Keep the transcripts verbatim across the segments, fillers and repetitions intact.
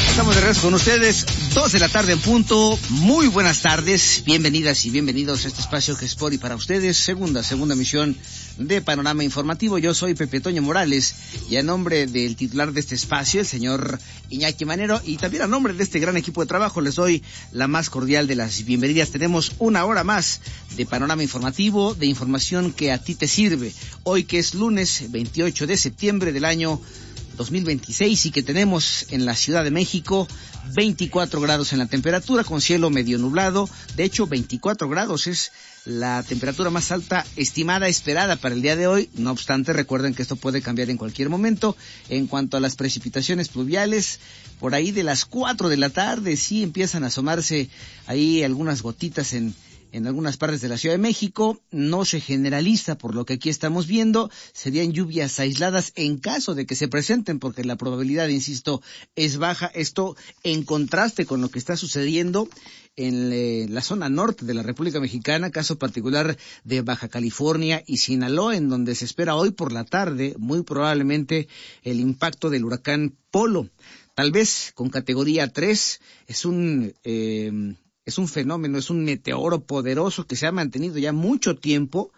Estamos de regreso con ustedes, dos de la tarde en punto. Muy buenas tardes, bienvenidas y bienvenidos a este espacio que es por y para ustedes. Segunda, segunda emisión de Panorama Informativo. Yo soy Pepe Toño Morales y a nombre del titular de este espacio, el señor Iñaki Manero, y también a nombre de este gran equipo de trabajo, les doy la más cordial de las bienvenidas. Tenemos una hora más de Panorama Informativo, de información que a ti te sirve. Hoy que es lunes veintiocho de septiembre del año dos mil veintiséis y que tenemos en la Ciudad de México veinticuatro grados en la temperatura con cielo medio nublado. De hecho, veinticuatro grados es la temperatura más alta estimada, esperada para el día de hoy. No obstante, recuerden que esto puede cambiar en cualquier momento. En cuanto a las precipitaciones pluviales, por ahí de las cuatro de la tarde sí empiezan a asomarse ahí algunas gotitas en en algunas partes de la Ciudad de México. No se generaliza por lo que aquí estamos viendo, serían lluvias aisladas en caso de que se presenten, porque la probabilidad, insisto, es baja. Esto en contraste con lo que está sucediendo en eh, la zona norte de la República Mexicana, caso particular de Baja California y Sinaloa, en donde se espera hoy por la tarde, muy probablemente, el impacto del huracán Polo. Tal vez con categoría tres, es un... Eh, Es un fenómeno, es un meteoro poderoso que se ha mantenido ya mucho tiempo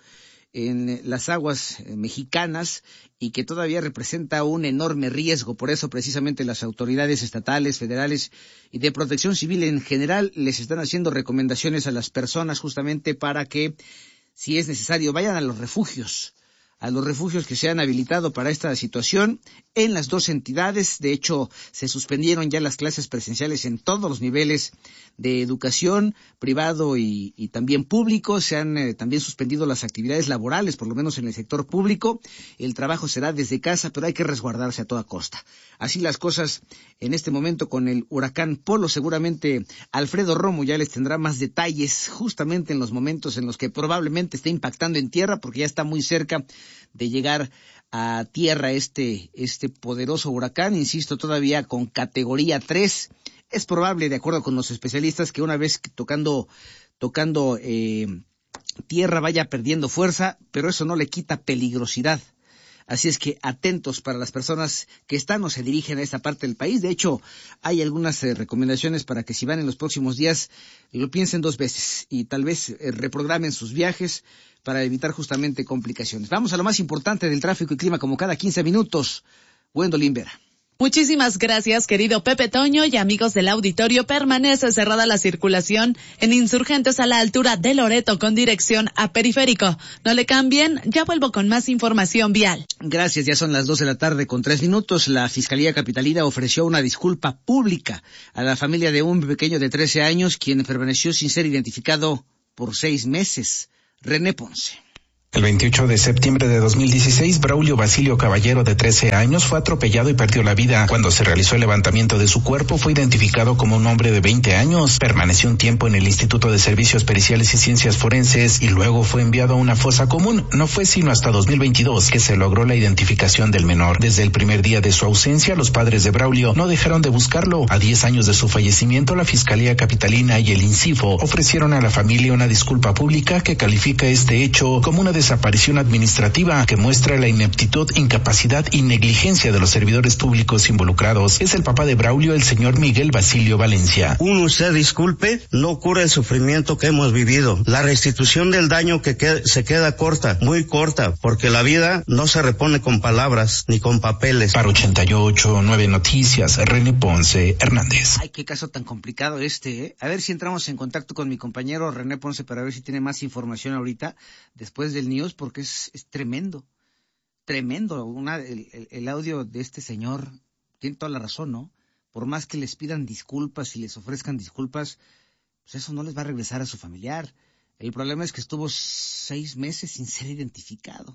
en las aguas mexicanas y que todavía representa un enorme riesgo. Por eso precisamente las autoridades estatales, federales y de protección civil en general les están haciendo recomendaciones a las personas justamente para que, si es necesario, vayan a los refugios, a los refugios que se han habilitado para esta situación en las dos entidades. De hecho, se suspendieron ya las clases presenciales en todos los niveles de educación, privado y, y también público. Se han eh, también suspendido las actividades laborales, por lo menos en el sector público. El trabajo será desde casa, pero hay que resguardarse a toda costa. Así las cosas en este momento con el huracán Polo. Seguramente Alfredo Romo ya les tendrá más detalles justamente en los momentos en los que probablemente esté impactando en tierra, porque ya está muy cerca de llegar a tierra este, este poderoso huracán, insisto, todavía con categoría tres. Es probable, de acuerdo con los especialistas, que una vez tocando, tocando eh, tierra vaya perdiendo fuerza, pero eso no le quita peligrosidad. Así es que atentos para las personas que están o se dirigen a esta parte del país. De hecho, hay algunas eh, recomendaciones para que si van en los próximos días, lo piensen dos veces y tal vez eh, reprogramen sus viajes para evitar justamente complicaciones. Vamos a lo más importante del tráfico y clima, como cada quince minutos. Gwendolyn Vera. Muchísimas gracias, querido Pepe Toño, y amigos del auditorio. Permanece cerrada la circulación en Insurgentes a la altura de Loreto con dirección a Periférico. No le cambien, ya vuelvo con más información vial. Gracias, ya son las dos de la tarde con tres minutos. La Fiscalía Capitalina ofreció una disculpa pública a la familia de un pequeño de trece años, quien permaneció sin ser identificado por seis meses. René Ponce. El veintiocho de septiembre de dos mil dieciséis, Braulio Basilio Caballero, de trece años, fue atropellado y perdió la vida. Cuando se realizó el levantamiento de su cuerpo, fue identificado como un hombre de veinte años. Permaneció un tiempo en el Instituto de Servicios Periciales y Ciencias Forenses y luego fue enviado a una fosa común. No fue sino hasta dos mil veintidós que se logró la identificación del menor. Desde el primer día de su ausencia, los padres de Braulio no dejaron de buscarlo. A diez años de su fallecimiento, la Fiscalía Capitalina y el INCIFO ofrecieron a la familia una disculpa pública que califica este hecho como una desaparición administrativa que muestra la ineptitud, incapacidad y negligencia de los servidores públicos involucrados. Es el papá de Braulio, el señor Miguel Basilio Valencia. Un usted disculpe, no cura el sufrimiento que hemos vivido. La restitución del daño que qued- se queda corta, muy corta, porque la vida no se repone con palabras ni con papeles. Para ochenta y ocho, nueve Noticias, René Ponce Hernández. Ay, qué caso tan complicado este, ¿eh? A ver si entramos en contacto con mi compañero René Ponce para ver si tiene más información ahorita, después del news, porque es, es tremendo, tremendo. Una, el, el, el audio de este señor tiene toda la razón, ¿no? Por más que les pidan disculpas y les ofrezcan disculpas, pues eso no les va a regresar a su familiar. El problema es que estuvo seis meses sin ser identificado.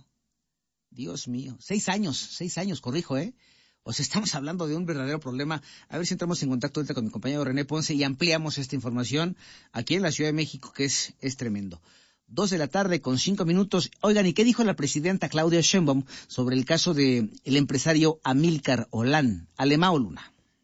Dios mío, seis años, seis años, corrijo, ¿eh? O sea, estamos hablando de un verdadero problema. A ver si entramos en contacto ahorita con mi compañero René Ponce y ampliamos esta información aquí en la Ciudad de México, que es, es tremendo. Dos de la tarde con cinco minutos. Oigan, ¿y qué dijo la presidenta Claudia Sheinbaum sobre el caso de el empresario Amílcar Olán? Alemao Luna.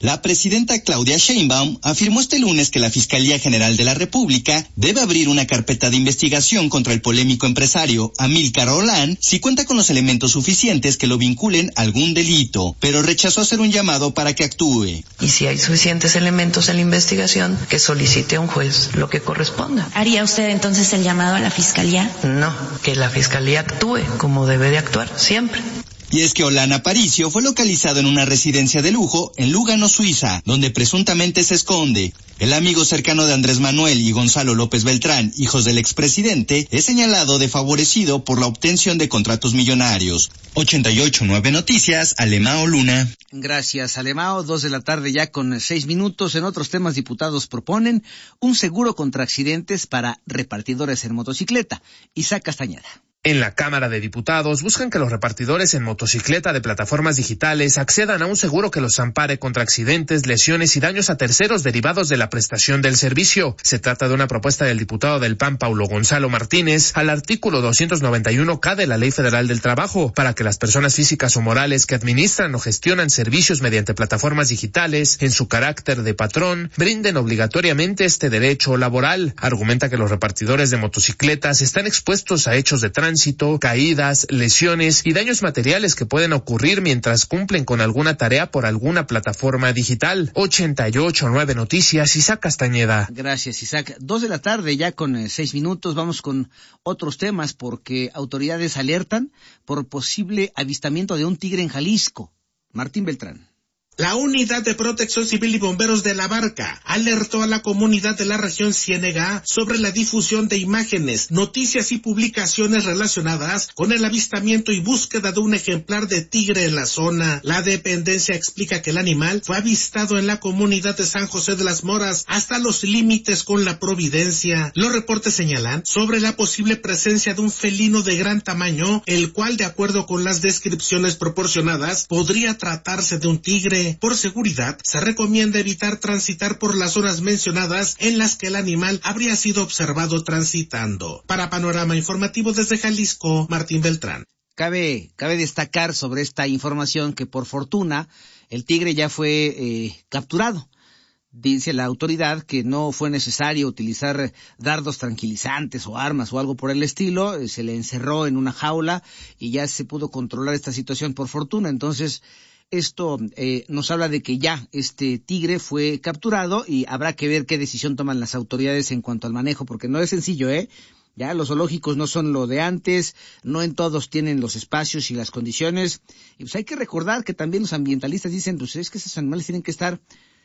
La presidenta Claudia Sheinbaum afirmó este lunes que la Fiscalía General de la República debe abrir una carpeta de investigación contra el polémico empresario Amílcar Olán si cuenta con los elementos suficientes que lo vinculen a algún delito, pero rechazó hacer un llamado para que actúe. Y si hay suficientes elementos en la investigación, que solicite a un juez lo que corresponda. ¿Haría usted entonces el llamado a la Fiscalía? No, que la Fiscalía actúe como debe de actuar, siempre. Y es que Olán Aparicio fue localizado en una residencia de lujo en Lugano, Suiza, donde presuntamente se esconde. El amigo cercano de Andrés Manuel y Gonzalo López Beltrán, hijos del expresidente, es señalado de favorecido por la obtención de contratos millonarios. ochenta y ocho punto nueve Noticias, Alemao Luna. Gracias, Alemao. Dos de la tarde ya con seis minutos. En otros temas, diputados proponen un seguro contra accidentes para repartidores en motocicleta. Isaac Castañeda. En la Cámara de Diputados buscan que los repartidores en motocicleta de plataformas digitales accedan a un seguro que los ampare contra accidentes, lesiones y daños a terceros derivados de la prestación del servicio. Se trata de una propuesta del diputado del P A N, Paulo Gonzalo Martínez, al artículo doscientos noventa y uno K de la Ley Federal del Trabajo, para que las personas físicas o morales que administran o gestionan servicios mediante plataformas digitales, en su carácter de patrón, brinden obligatoriamente este derecho laboral. Argumenta que los repartidores de motocicletas están expuestos a hechos de tránsito, caídas, lesiones y daños materiales que pueden ocurrir mientras cumplen con alguna tarea por alguna plataforma digital. ochenta y ocho punto nueve Noticias, Isaac Castañeda. Gracias, Isaac. Dos de la tarde ya con eh, seis minutos. Vamos con otros temas porque autoridades alertan por posible avistamiento de un tigre en Jalisco. Martín Beltrán. La Unidad de Protección Civil y Bomberos de La Barca alertó a la comunidad de la región Ciénega sobre la difusión de imágenes, noticias y publicaciones relacionadas con el avistamiento y búsqueda de un ejemplar de tigre en la zona. La dependencia explica que el animal fue avistado en la comunidad de San José de las Moras hasta los límites con la Providencia. Los reportes señalan sobre la posible presencia de un felino de gran tamaño, el cual, de acuerdo con las descripciones proporcionadas, podría tratarse de un tigre. Por seguridad, se recomienda evitar transitar por las zonas mencionadas en las que el animal habría sido observado transitando. Para Panorama Informativo desde Jalisco, Martín Beltrán. Cabe, cabe destacar sobre esta información que por fortuna el tigre ya fue eh, capturado. Dice la autoridad que no fue necesario utilizar dardos tranquilizantes o armas o algo por el estilo. Eh, se le encerró en una jaula y ya se pudo controlar esta situación por fortuna. Entonces, Esto eh, nos habla de que ya este tigre fue capturado y habrá que ver qué decisión toman las autoridades en cuanto al manejo, porque no es sencillo, ¿eh? Ya los zoológicos no son lo de antes, no en todos tienen los espacios y las condiciones. Y pues hay que recordar que también los ambientalistas dicen, pues es que esos animales tienen que estar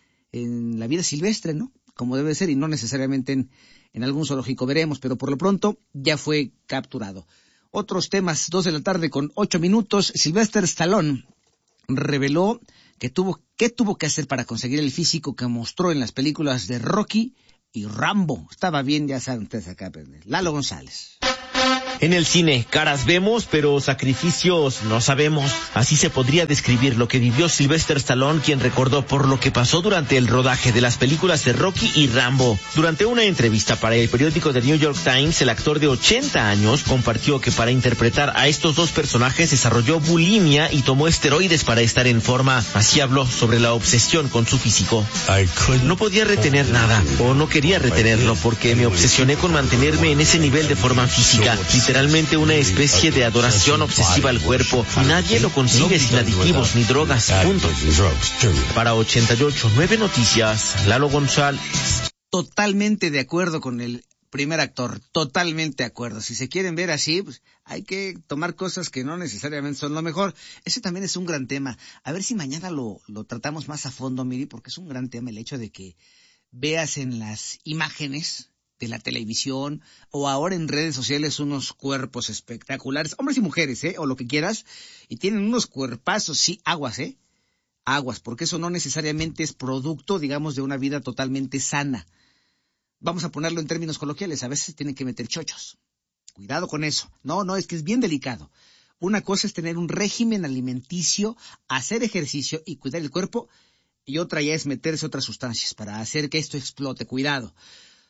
en la vida silvestre, ¿no? Como debe ser, y no necesariamente en, en algún zoológico. Veremos, pero por lo pronto ya fue capturado. Otros temas, dos de la tarde con ocho minutos. Sylvester Stallone reveló que tuvo, qué tuvo que hacer para conseguir el físico que mostró en las películas de Rocky y Rambo. Estaba bien, ya saben ustedes acá, Lalo González. En el cine, caras vemos, pero sacrificios no sabemos. Así se podría describir lo que vivió Sylvester Stallone, quien recordó por lo que pasó durante el rodaje de las películas de Rocky y Rambo. Durante una entrevista para el periódico The New York Times, el actor de ochenta años compartió que para interpretar a estos dos personajes desarrolló bulimia y tomó esteroides para estar en forma. Así habló sobre la obsesión con su físico. No podía retener nada, o no quería retenerlo, porque me obsesioné con mantenerme en ese nivel de forma física. Literalmente una especie de adoración obsesiva al cuerpo, y nadie lo consigue sin aditivos ni drogas, punto. Para ochenta y ocho punto nueve Noticias, Lalo González. Totalmente de acuerdo con el primer actor, totalmente de acuerdo. Si se quieren ver así, pues hay que tomar cosas que no necesariamente son lo mejor. Ese también es un gran tema. A ver si mañana lo, lo tratamos más a fondo, Miri, porque es un gran tema el hecho de que veas en las imágenes de la televisión o ahora en redes sociales unos cuerpos espectaculares, hombres y mujeres, ¿eh? O lo que quieras, y tienen unos cuerpazos, sí, aguas, ¿eh? Aguas, porque eso no necesariamente es producto, digamos, de una vida totalmente sana. Vamos a ponerlo en términos coloquiales, a veces tienen que meter chochos. Cuidado con eso. No, no, es que es bien delicado. Una cosa es tener un régimen alimenticio, hacer ejercicio y cuidar el cuerpo, y otra ya es meterse otras sustancias para hacer que esto explote. Cuidado.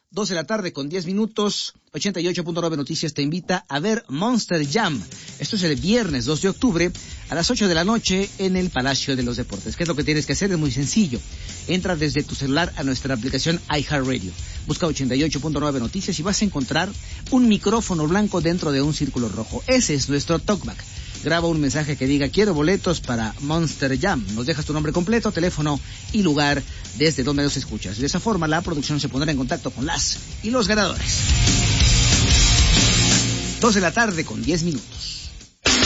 dos de la tarde con diez minutos, ochenta y ocho punto nueve Noticias te invita a ver Monster Jam. Esto es el viernes dos de octubre a las ocho de la noche en el Palacio de los Deportes. ¿Qué es lo que tienes que hacer? Es muy sencillo. Entra desde tu celular a nuestra aplicación iHeartRadio. Busca ochenta y ocho punto nueve Noticias y vas a encontrar un micrófono blanco dentro de un círculo rojo. Ese es nuestro talkback. Graba un mensaje que diga quiero boletos para Monster Jam. Nos dejas tu nombre completo, teléfono y lugar desde donde nos escuchas. De esa forma la producción se pondrá en contacto con las y los ganadores. dos de la tarde con diez minutos.